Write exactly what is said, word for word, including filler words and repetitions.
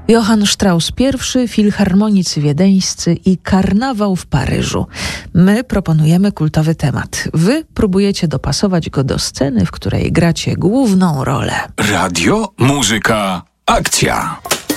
Johann Strauss I, filharmonicy wiedeńscy i karnawał w Paryżu. My proponujemy kultowy temat. Wy próbujecie dopasować go do sceny, w której gracie główną rolę. Radio, muzyka, akcja.